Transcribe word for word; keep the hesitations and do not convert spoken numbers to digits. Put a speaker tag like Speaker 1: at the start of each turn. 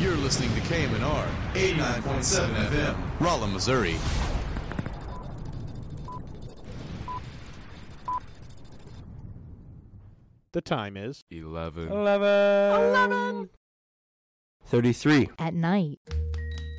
Speaker 1: You're listening to K M N R eighty-nine point seven F M, Rolla, Missouri.
Speaker 2: The time is
Speaker 3: eleven.
Speaker 2: eleven.
Speaker 3: thirty-three.
Speaker 4: At night.